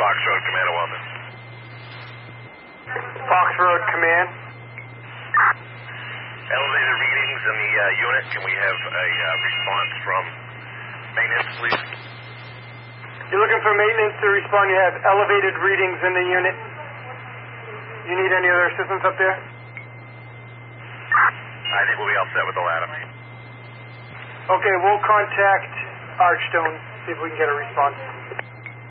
Fox Road Command of Wellness. Fox Road Command. Elevated readings in the unit. Can we have a response from maintenance, please? You're looking for maintenance to respond. You have elevated readings in the unit. You need any other assistance up there? I think we'll be all set with the ladder. Okay, we'll contact Archstone, see if we can get a response.